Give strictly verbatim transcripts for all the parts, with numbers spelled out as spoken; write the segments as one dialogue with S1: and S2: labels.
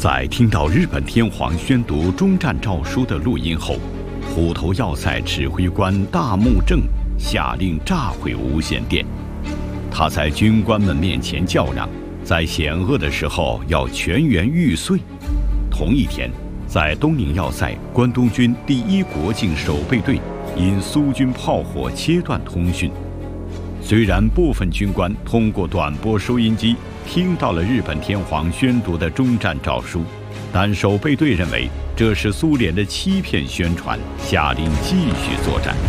S1: 在听到日本天皇宣读终战诏书的录音后，虎头要塞指挥官大木正下令炸毁无线电。他在军官们面前较量，在险恶的时候要全员玉碎。同一天，在东宁要塞，关东军第一国境守备队因苏军炮火切断通讯。虽然部分军官通过短波收音机听到了日本天皇宣读的终战诏书，但守备队认为这是苏联的欺骗宣传，下令继续作战。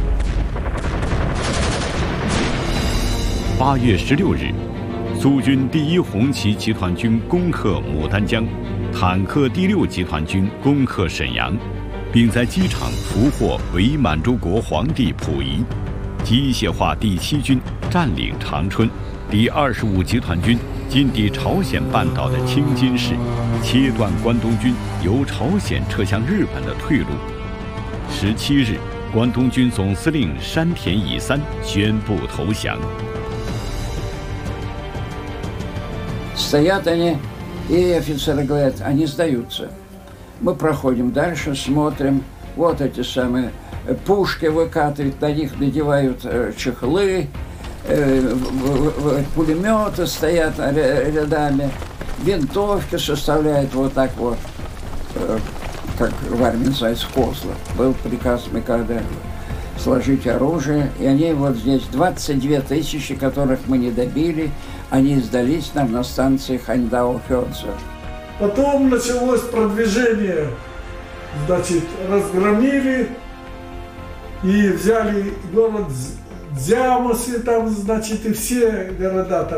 S1: 八月十六日，苏军第一红旗集团军攻克牡丹江，坦克第六集团军攻克沈阳，并在机场俘获伪满洲国皇帝溥仪。机械化第七军占领长春，第二十五集团军进抵朝鲜半岛的青津市，切断关东军由朝鲜撤向日本的退路。十七日，关东军总司令山田乙三宣布投降。
S2: Стоят они, и офицеры говорят, они сдаются. Мы проходим дальше, смотрим, вот эти самые пушки выкатывают, на них надевают чехлы, пулеметы стоят рядами, винтовки составляют вот так вот, как в армии называется, козлы. Был приказ Микада сложить оружие, и они вот здесь двадцать две тысячи, которых мы не добили, они сдались нам на станции Ханьдао-Хёдзе.
S3: Потом началось продвижение, значит, разгромили и взяли город Дзямосы, там, значит, и все города там.